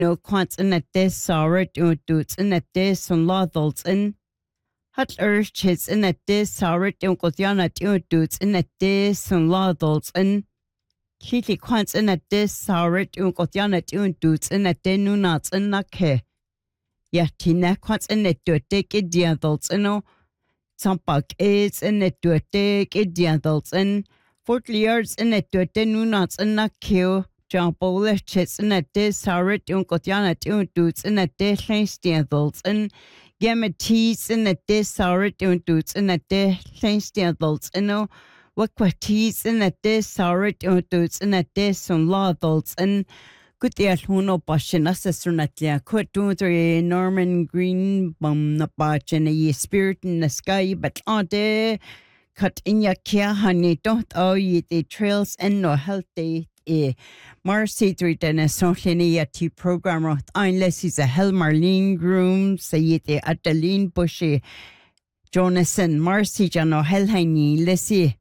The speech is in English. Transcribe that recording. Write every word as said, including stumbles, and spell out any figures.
no quants in a des sauret or dudes in a des on lathals in. Hat urchits in a des sauret or gotiana dudes in a des on lathals in. Kitty quants in a des sauret or gotiana dudes in a de nunats in a ke. Yatina quants in a do take it the adults in no. Sampak is in a do take it the adults in. Forty years in a do de nunats in a kill. John Bolechits in a de sauret or gotiana dudes in a de adults in. Gamatees in a de sauret or dudes in a de adults in no. Wakwatees in a de sauret or dudes in a de son law adults in. Good dear Huno Bashin, Assassinatlia, Quatuntre, Norman Green, Bum Napach, and a spirit in the sky, but on de cut in your kia, honey, don't owe ye the trails and no healthy. E Marcy Street and a Sonchini at program of unless he's a Hell Marlene Groom, say it Adeline Bushy, Jonathan, Marcy Jano Helhani, Lessie.